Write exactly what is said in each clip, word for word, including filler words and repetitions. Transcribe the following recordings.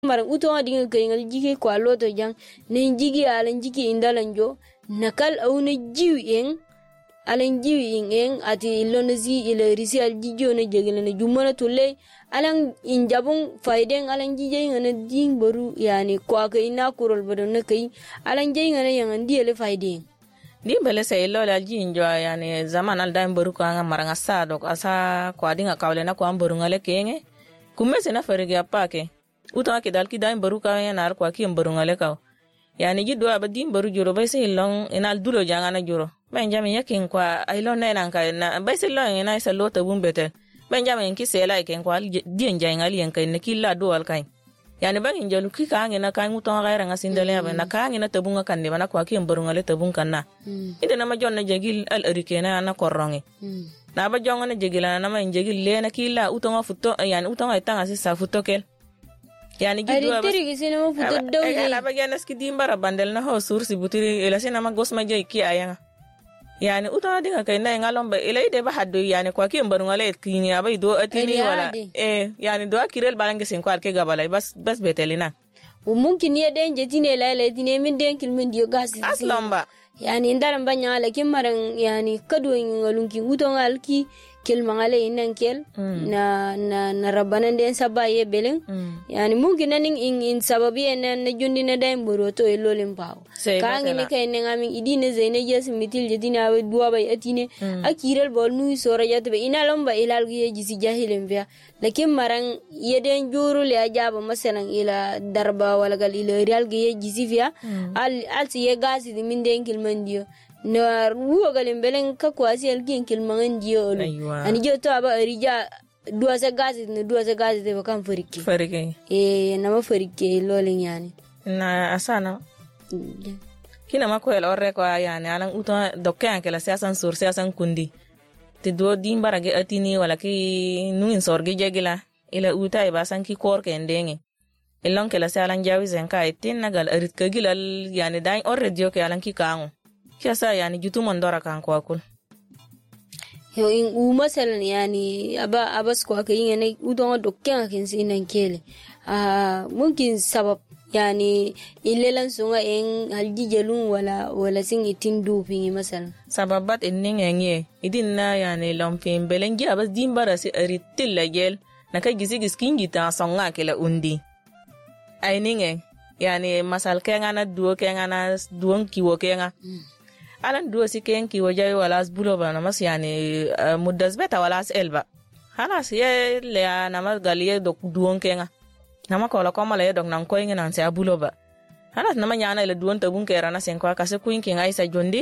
Mara utonga dinga kaingal jiki kwa loto jang ne jigi alan jiki indalanjo nakal auna jiw eng alan jiw eng eng ati ilonazi ila risi al jijo ne jegele jumana tulle alan injabung faiden alan jije ngana ding baru yani kwa ka ina kurol badon ne kai alan jey ngana yang ndiele faiden di bele sai lo la jinjo yani zaman al daim baru ka maranga sado asa kwa dinga kawle na kwa baru ngale kenge kumese na farige apake uta ke dal ki daim baru ka yana kwa ki baru ngale ka yani jiddo abadim baru juro bai sai long enal dulo jangana juro benjamin yakin kwa ai lo na nan ka na bai sai lo ina sai lo ta bumbete benjamin ki sai lai ken kwa dien jangal yen kai ne killa do al kai yani ban injalu ki ka ngena kan uton gaira ngasindale ba na ka ngena tabunga kan ne bana kwa ki baru ngale tabun kan na ida na ma jonna jegil al arikena na korongi na ba jonga na jegila na ma injegil le na killa uton futo yani uton ay tanga si sa futo kel yani giddo ba ari gisina mo futo dawde ala ba gana ski dimbara bandel na ho sursi butiri ela sina ma gosma jey ki ayanga yani uton dinga kay na ngalom ba ela ide ba haddo yani kwa ki baru ngale kini abay do atini wala eh yani do akirel balange sen kwa ke gabala bas bas betelina mumkin ya den jetine la la dine min den kilmin dio gas aslamba yani ndaram banya la kimaran yani kado ngalunki uton alki kilmangale inan kel mm. na na na rabanan den sabaye belen mm. yani mungkin naning in, in sababi na na jundi na dai mboroto elolim paw kangi ne kay ne ngamin idine zene jes mitil jedina we duwa bay atine mm. akiral bol nu sora yatbe ina lomba ilal gi jisi jahilem via lakin maran yeden juru le ajaba masalan ila darba wala gal ila real gi jisi via mm. al al si ye gasi min den kilmandio na ruwa galin belen ka kwasi alkin kilmangan diyo ani jo to aba rija duwa sa gazi ne duwa sa gazi de kan farike farike eh na ma farike lolin yani na asana mm. kina mako el orre ko yani alan uto dokkan kala siasan sur siasan kundi te do dimbara ge atini wala ki nuin sorge jegila ila uta e basan ki kor ke ndenge elon kala sialan jawizen ka etin nagal arit kagilal yani dai orre dio ke alan ki kango kiasa yani jutu mondora kan ko akul yo in u masalan yani aba abas ko ka yin ne udon dokkan kin sinan kele ah mungkin sabab yani ilelan sunga en aljijelun wala wala sin itin du fi masalan sababat enning enye idin na yani lomfin belengi abas dimbara si aritil lagel na ka gisi giskingi ta songa kala undi aininge yani masal kenga na duo kenga na duon kiwo kenga mm. alan duo si ken kiwo jawi wala bulo ba na mas yani uh, muddas beta wala elba halas ye le na mas galiye dok duon kenga nama ko la ko mala ye dok nan ko ngina se abulo ba halas nama nyana le duon tabun kera na sen ko ka se kuin ken aisa jondi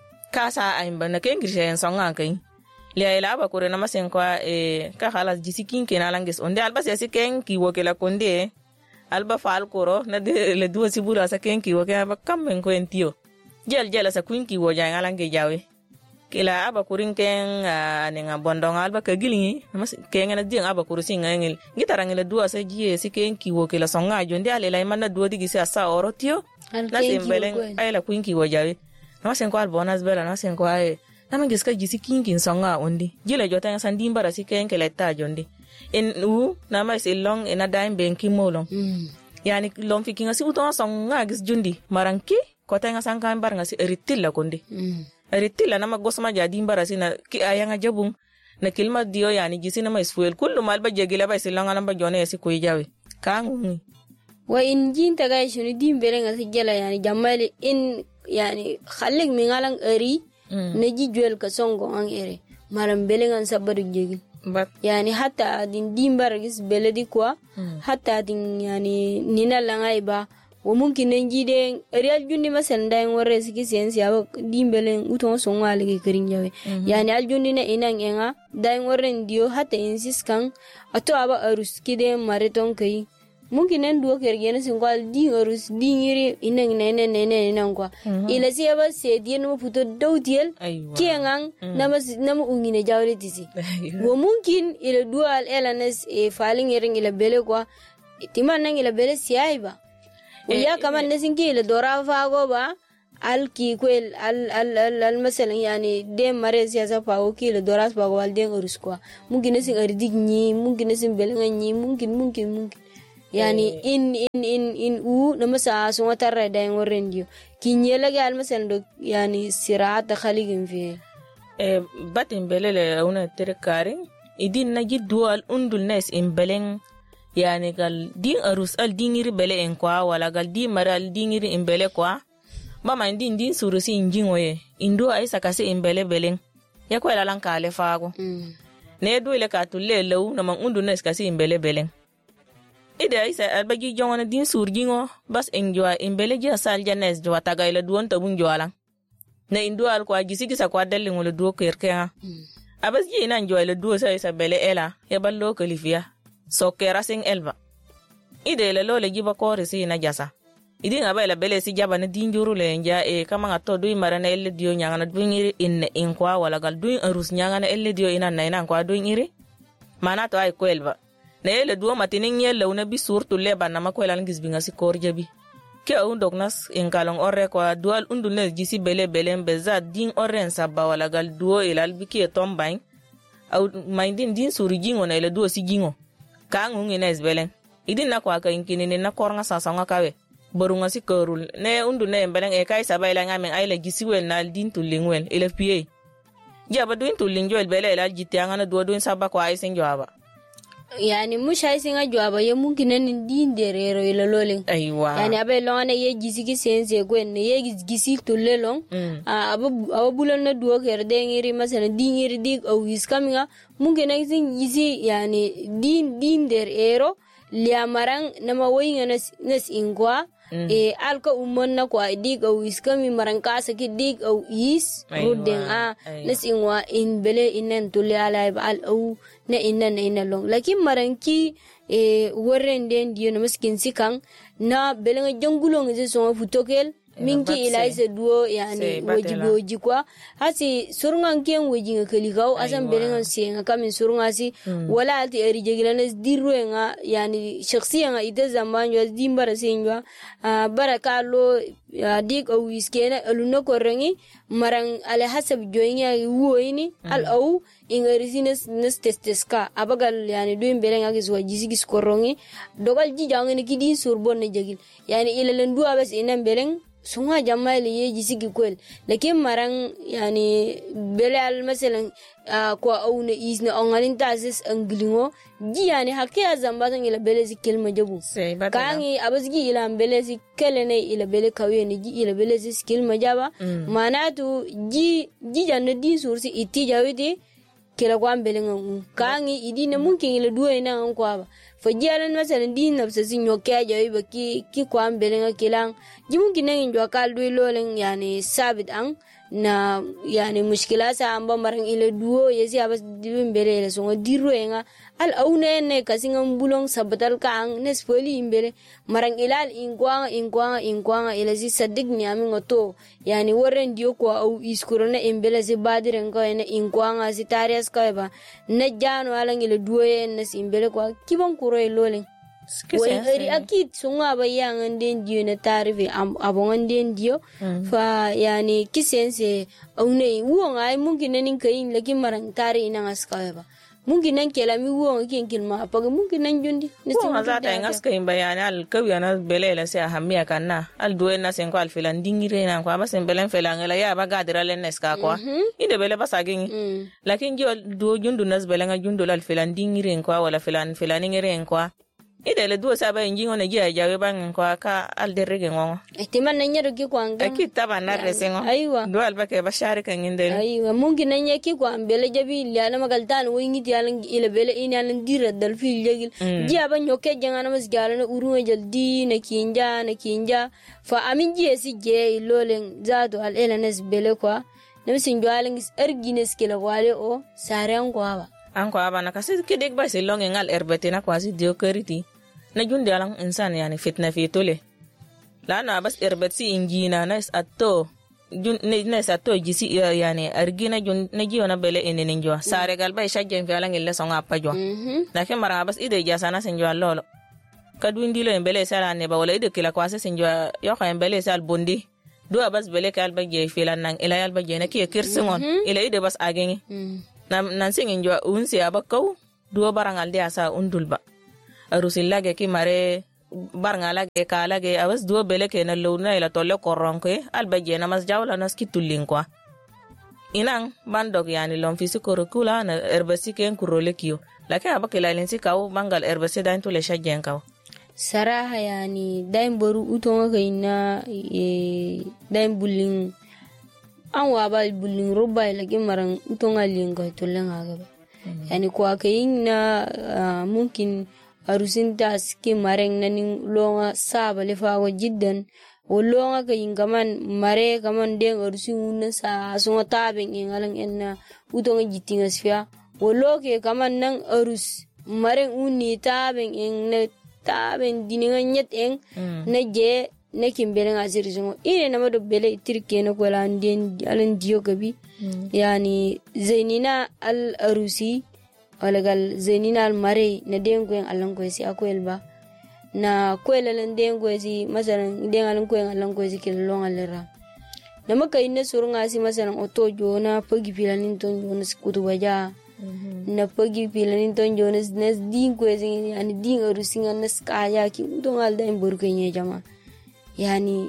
kasa aimba na ken grishe en songa ken le ila ba ko re nama sen ko e ka halas jisikin ken alangis onde alba se ken kiwo ke la konde alba fal koro na de le duo si bula sa ken kiwo ke ba kammen ko entio jel jela sa kuin kiwo ja ngalange jawe kila aba kurin ken uh, nenga bondong alba ka gilingi mas ken na ding aba kurusi ngengil gitarang le duo sa jie si ken kiwo kila songa jonde ale la manna duo digi sa sa orotio na sembelen ay la kuin kiwo jawe na sen ko al bonus bela na sen ko ay na mangis ka jisi kin kin songa ondi jela jota san dimbara si ken kele ta jonde en u na ma se long ena daim ben kimolong mm. yani long fikinga si uton songa gis jundi maranki kota nga sangkan bar nga si eritil la konde mm. eritil la nama gosma jadi mbara si na ki ayanga jabung na kilma dio yani jisi na ma isfuel kullu malba jegila ba silanga namba jone si ko jawe kangu wa in jinta ga shuni dimbere nga si jela yani jamali in yani khalik mi ngalang eri mm. na jijwel ka songo ang ere maram belengan sabaru jegi but yani hatta din dimbara gis beledi kwa mm. hatta din yani nina langai ba wo mungkin njide real jundi masal nday ngore siki sensi aba dimbelen uton songa legi kerin jawe mm-hmm. yani al jundi na inang enga day ngore ndio hatta insist kan ato aba arus kide marathon kai mungkin ndu kergena singal di arus di ngiri inang nene nene nene kwa mm-hmm. ila si aba se die no puto dawtiel kiengang mm-hmm. nama nama ungine jawle tisi wo mungkin ila dual elanes e faling ering ila bele kwa timan nang ila bele siaiba ويا كمان نسنكي لدورا فاغو با الكي كويل ال ال ال المثلا يعني ديم مريز يا زفاو كي لدورا فاغو الدين اورسكوا ممكن نسن ارديك ني ممكن نسن بلغ ني ممكن ممكن ممكن yani in in in in u na masa sun wata rada yin wurin diyo kinyela ga almasan do yani sirata khaligin fi e batin belele una terkari idin na jiddu al undul nes in belen yani gal din arus al dingiri bele en kwa wala gal di maral dingiri in bele kwa mama din din surusi injingoye indo ay sakase in bele belen ya ko la lan kale fago mm. ne do ile ka tulle lew na man undul nes kasi in bele belen ida isa albagi jona din surgingo bas enjoy imbele ja sal janes jo taga ila duon tabun joala na indo al kwa gisigi sa kwa dalle ngol duo kerke ha mm. abas ji nan jo ila duo sa isa bele ela ya ballo kalifia so kera sing elva ida ila lole giba ko resi na jasa idin aba ila bele si jaba na din juru le nja e kama ngato dui marana elle dio nyanga na duingiri in in kwa wala gal duin arus nyanga na elle dio ina na ina kwa duingiri mana to ay ko elva na ele duo matinin yelle una bi surtu leba na makwela ngis binga si korjabi ke un dognas in kalong orre kwa dual undune jisi bele bele mbeza din orren sabba wala gal duo ilal biki tombain au mindin din surujingo na ele duo si jingo ka ngungi na isbelen idin na kwa ka inkinini na kornga sasanga kawe borunga si korul ne undune mbelen e kai sabba ila ngamen aile jisi wel na din tulingwel ele pie jaba duin tulingwel bele ilal jitianga na duo duin sabba kwa aisen jwaba yani musha singa jwaba ye mungkin nan din derero ila loleng aywa yani abe lona ye gisigi sense gwen ye gisi tulelong mm. uh, abu abu bulan na duo ker dengiri masana dingiri dig au iskaminga mungkin nan sing gisi yani din din derero liamarang nama woyinga nas nas ingwa Mm. e alka umon na kwa dig au iskami marangka sa dig au is rudeng a nas ingwa in bele inan tuli ala al au na inan na inalong lakin marangki e warren den dio na miskin sikang na bele nga jangulong ise so futokel minki ilai se duo yani wajibo jikwa hasi surungan ken wajinga kalikau asam bele nga senga kamin surunga si mm. wala ati eri jegilana dirro nga yani shakhsiya nga ite zaman yo dimbara senjwa uh, baraka lo uh, dik au iskena aluno korengi marang ale hasab joinya woini mm. al au ingarisines nes testeska abagal yani doin bele nga giswa jisigis korongi dogal jijanga ni kidin surbon ne jegil yani ilalen duwa bas inan bele sunga jamali ye jisigi kwel lakin marang yani bele al masalan uh, kwa auna isna ongalin tasis anglingo ji yani hakiya zambatan ila bele si kelma jabu kangi abasgi ila bele si kelene ila bele kawene ji ila bele si kelma jaba mm. manatu ji ji janna di sursi iti jawiti kila kwa bele ngu kangi idine mungkin ila duwe ina ngwa fajialan masalan din nafsa sin yoke jawi baki ki kwa belenga kilang jimun kineng injo akal dui lolen yani sabit ang na yani mushkila sa amba marang ile duo yesi abas dibin bere ile songo dirro enga al aune ne kasinga mbulong sabatal kang nes poli imbere marang ilal ingwanga ingwanga ingwanga ile si sadik ni ami ngoto yani warren dio kwa au iskurona imbele si badiren ko ene ingwanga si tarias ko ba na jano alang ile duo nes imbele kwa kibon kuro lolen wai eri akit sunga ba yang den dio na tarife abongan den dio mm. fa yani kisense aune wuonga ay mungkin nanin kain lagi marang tari ina ngaska ba mungkin nan kelami wuonga kin kilma pag mungkin nan jundi wuonga zata ngaska in bayani al kawiana belela se ahamia kanna al duwe na sen ko al filan dingire na ko abasen belen felangela ya ba gadira len neska ko mm-hmm. ide bele basagin mm. lakin jo do jundu nas belenga jundu al filan dingire ko wala filan filaningire ko ide le duo saba injingo na gia jawe bang ko ka al derege ngo estiman nanya roki ko anga akita bana resengo aywa do al bake bashari kan ngende aywa mungkin nanya ki ko ambele jabi liana magaltan wo ngiti yalan ile bele inalan dira dal fil jegil gia ban yoke jangana mas galana urunga jaldi na kinja na kinja fa amin ji esi je lolen zado al elanes bele ko nemsin joalen gis ergines kila wale o saran ko aba anko aba na kasi kidek ba silong ngal erbete na kwasi dio keriti na jundi alang insan yani fitna fitule lana bas erbet si injina na is atto jun ne na is atto jisi yani argina jun na jiona bele enene njwa sare galba shajjen fi alang ille songa pajwa na ke mara bas ide jasana senjwa lolo kadundi lo embele sala ne ba wala ide kila kwasi senjwa yo ka embele sal bondi do bas bele kalba je filan nang ila yalba je na ke kirsingon ila ide bas agenge nam nan singin jwa unsi abakau duo barangal dia sa undulba arusil lage ki mare barnga lage ka lage abas duo bele ke na luna ila tolle koronke albaje na mas jawla nas kitulin kwa inang bandog yani lom fisikoro kula na erbasi ken kurole kiyo lake abake lalinsi kaw bangal erbasi dan tule shajen kaw saraha yani daim boru utonga kaina e daim bulling an wabal bulling robai lagi marang utonga linga tulenga gaba yani kwa kayin na uh, mungkin arusin tas ki mareng naning longa saba lefa jiddan o longa kayin kaman mare kaman deng arusin unna sa songa tabeng ngalang enna utonga jitinga sfia o loke kaman nang arus mareng unni tabeng en na taben dininga nyet eng mm. na je na kimbele ngasiri songo ine na mado bele itirke na kwala ndien alen dio gabi mm. yani zainina al arusi walagal zainina al mare na dengo en alan ko si akwelba na kwela len dengo si masalan den alan ko en alan ko si kelong alera na maka ine surunga si masalan oto jona pagi pilanin ton jona skutu baja Mm-hmm. na pagi pilanin ton jonas nas din kwezi yani din arusinga nas kaya ki udon alda en burkenye jama yani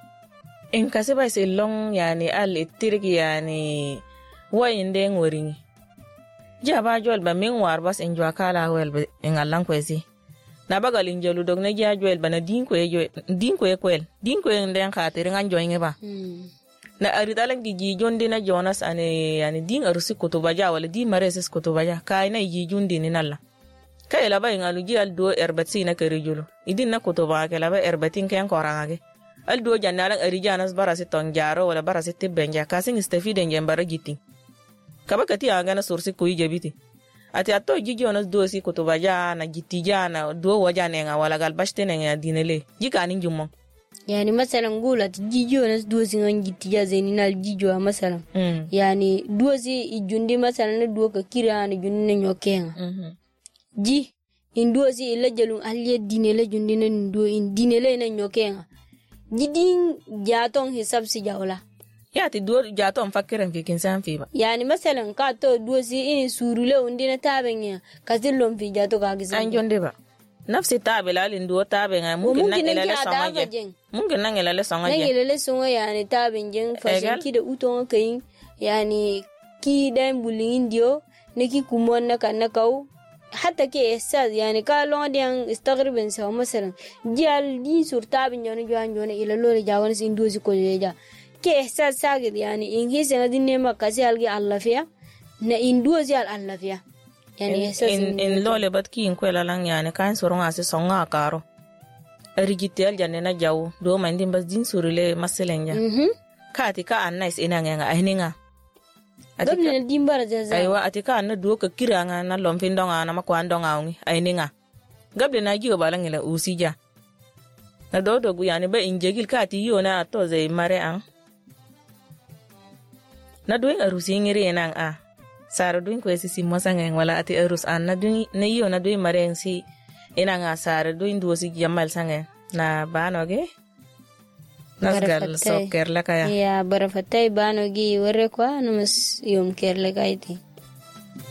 en kaseba se long yani al itirki yani wayinde ngoringi jaba jol ba min war bas en jwa kala wel en allan kwezi na bagalin jolu dog na ja jol bana din ko e din ko e kwel din ko en den khatir ngan joyenge ba mm. na aridalan gigi jondi na Jonas ane yani din arusi kutubaja wala din mareses kutubaja kai na gigi jondi ni nalla kai la bay ngalu ji aldo erbati na karijulu idin na kutuba ke la bay erbatin ken korangage aldo jannalan arijanas barasi tonjaro wala barasi tibbenja kasin istafide ngen baragiti kabakati anga na sursi kuyi jabiti ati atto gigi Jonas dosi kutubaja na gitija na do wajane nga wala galbashte nga dinele jikanin jummo yani masalan gula jijo nas duosi ngan gitiya zeninal jijo masalan mm. yani duosi ijundi masalan na duoka kira na jundi nyokenga mm-hmm. ji in duosi ilajalun aliye dinele jundi na ndo in dinele na nyokenga jidin jatong hisab si jawla ya ti duo jatong fakiran fi kinsan fi ba yani masalan ka to duosi ini surule undina tabenya kazilom fi jato ka gizan anjonde ba nafsi tabe la lindu tabe nga mungkin nang elale songa je mungkin nang elale songa je nang elale songa yani tabe jeng fashion ki da uton kayin yani ki dan bulin dio ne ki kumon na kan nakau hatta ke esas yani ka lon dian istagriben sa masalan jal di sur tabe nyon joan jon ila lole jawan sin dozi ko leja ke esas sage yani in hise ngadin ne makasi algi allah fiya na indozi al allah fiya yani in in lole batki in kwela lang yani kan soronga se songa karo rigitel janne na jaw do mandin bas din surile maselenja mhm kati ka annais ina nga ahininga atika dimbara jaza aywa atika na do ka kiranga na lomfin donga na makwandonga ngi ahininga gable na giyo balangela usija na do do gu yani ba injegil kati yo na to zai mare an na do arusi ngire nan a sara duin ko esi simosa ngeng wala ati arus an na duin ne yo na duin mareng si ina nga sara duin duo si jamal sange na banoge nasgal so kerla kaya ya barafatay banogi wore kwa numas yom kerla kaiti